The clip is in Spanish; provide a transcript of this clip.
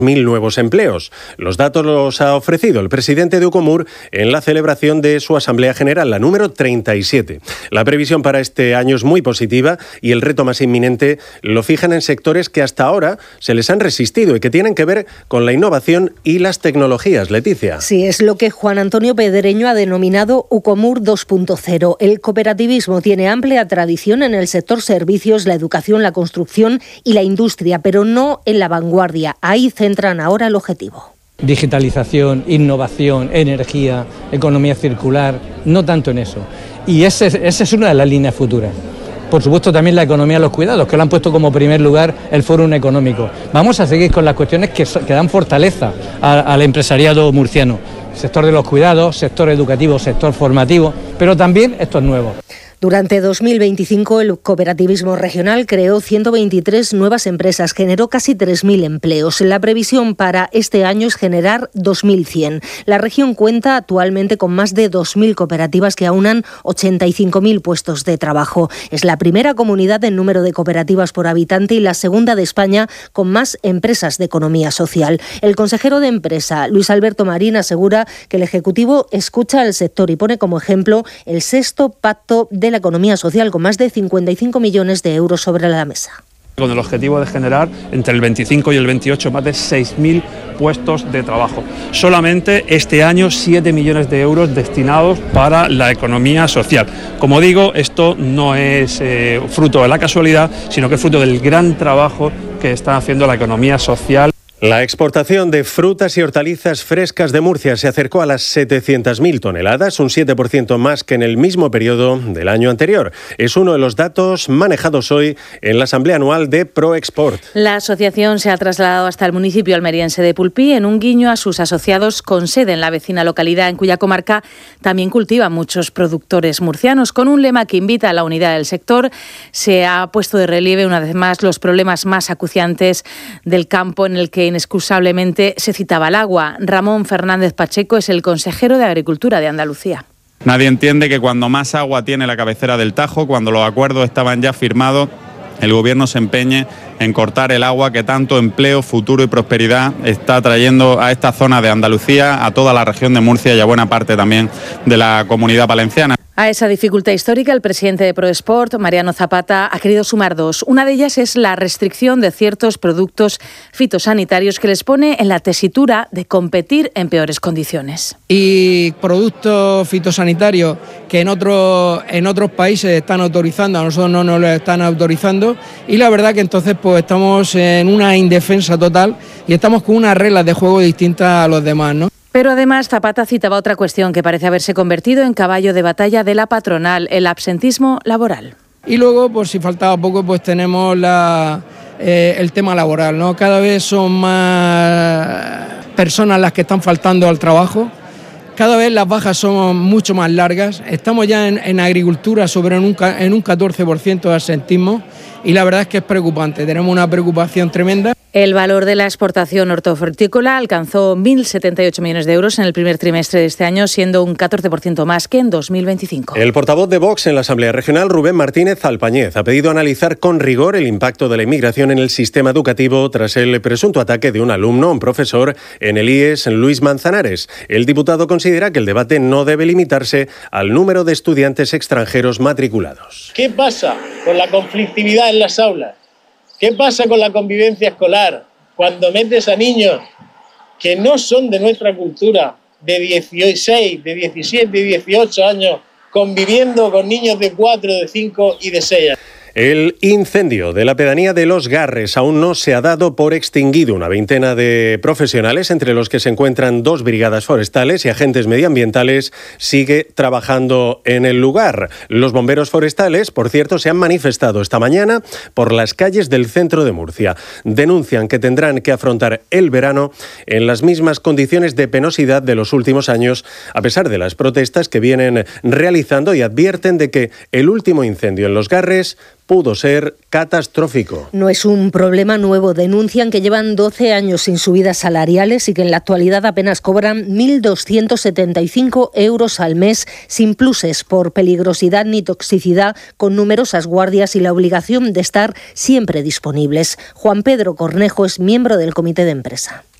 1.000 nuevos empleos. Los datos los ha ofrecido el presidente de Ucomur en la celebración de su Asamblea General, la número 37. La previsión para este año es muy positiva y el reto más inminente lo fijan en sectores que hasta ahora se les han resistido y que tienen que ver con la innovación y las tecnologías. Leticia. Sí, es lo que Juan Antonio Pedreño ha denominado Ucomur 2.0. El cooperativismo tiene amplia tradición en el sector servicios, la educación, la construcción y la industria, pero no en la vanguardia. Ahí centran ahora el objetivo. Digitalización, innovación, energía, economía circular, no tanto en eso. Y esa es una de las líneas futuras. Por supuesto también la economía de los cuidados, que lo han puesto como primer lugar el Fórum Económico. Vamos a seguir con las cuestiones que dan fortaleza al empresariado murciano. Sector de los cuidados, sector educativo, sector formativo, pero también estos nuevos. Durante 2025, el cooperativismo regional creó 123 nuevas empresas, generó casi 3.000 empleos. La previsión para este año es generar 2.100. La región cuenta actualmente con más de 2.000 cooperativas que aunan 85.000 puestos de trabajo. Es la primera comunidad en número de cooperativas por habitante y la segunda de España con más empresas de economía social. El consejero de Empresa, Luis Alberto Marín, asegura que el Ejecutivo escucha al sector y pone como ejemplo el 6º Pacto de la economía social con más de 55 millones de euros sobre la mesa. Con el objetivo de generar entre el 25 y el 28 más de 6.000 puestos de trabajo. Solamente este año 7 millones de euros destinados para la economía social. Como digo, esto no es fruto de la casualidad, sino que es fruto del gran trabajo que está haciendo la economía social. La exportación de frutas y hortalizas frescas de Murcia se acercó a las 700.000 toneladas, un 7% más que en el mismo periodo del año anterior. Es uno de los datos manejados hoy en la Asamblea Anual de ProExport. La asociación se ha trasladado hasta el municipio almeriense de Pulpí en un guiño a sus asociados con sede en la vecina localidad, en cuya comarca también cultivan muchos productores murcianos. Con un lema que invita a la unidad del sector, se ha puesto de relieve una vez más los problemas más acuciantes del campo en el que inexcusablemente se citaba el agua. Ramón Fernández Pacheco es el consejero de Agricultura de Andalucía. Nadie entiende que cuando más agua tiene la cabecera del Tajo, cuando los acuerdos estaban ya firmados, el Gobierno se empeñe en cortar el agua que tanto empleo, futuro y prosperidad está trayendo a esta zona de Andalucía, a toda la región de Murcia y a buena parte también de la Comunidad Valenciana. A esa dificultad histórica, el presidente de ProExport, Mariano Zapata, ha querido sumar dos. Una de ellas es la restricción de ciertos productos fitosanitarios que les pone en la tesitura de competir en peores condiciones. Y productos fitosanitarios que en otros países están autorizando, a nosotros no nos lo están autorizando, y la verdad que entonces pues estamos en una indefensa total y estamos con unas reglas de juego distintas a los demás, ¿no? Pero además Zapata citaba otra cuestión que parece haberse convertido en caballo de batalla de la patronal, el absentismo laboral. Y luego, por si faltaba poco, pues tenemos el tema laboral, ¿no? Cada vez son más personas las que están faltando al trabajo. Cada vez las bajas son mucho más largas. Estamos ya en agricultura en un 14% de absentismo y la verdad es que es preocupante. Tenemos una preocupación tremenda. El valor de la exportación hortofrutícola alcanzó 1.078 millones de euros en el primer trimestre de este año, siendo un 14% más que en 2025. El portavoz de Vox en la Asamblea Regional, Rubén Martínez Alpañez, ha pedido analizar con rigor el impacto de la inmigración en el sistema educativo tras el presunto ataque de un alumno, un profesor, en el IES Luis Manzanares. El diputado considera que el debate no debe limitarse al número de estudiantes extranjeros matriculados. ¿Qué pasa con la conflictividad en las aulas? ¿Qué pasa con la convivencia escolar cuando metes a niños que no son de nuestra cultura, de 16, de 17 y 18 años, conviviendo con niños de 4, de 5 y de 6 años? El incendio de la pedanía de Los Garres aún no se ha dado por extinguido. Una veintena de profesionales, entre los que se encuentran 2 brigadas forestales y agentes medioambientales, sigue trabajando en el lugar. Los bomberos forestales, por cierto, se han manifestado esta mañana por las calles del centro de Murcia. Denuncian que tendrán que afrontar el verano en las mismas condiciones de penosidad de los últimos años, a pesar de las protestas que vienen realizando, y advierten de que el último incendio en Los Garres pudo ser catastrófico. No es un problema nuevo. Denuncian que llevan 12 años sin subidas salariales y que en la actualidad apenas cobran 1.275 euros al mes sin pluses por peligrosidad ni toxicidad, con numerosas guardias y la obligación de estar siempre disponibles. Juan Pedro Cornejo es miembro del comité de empresa.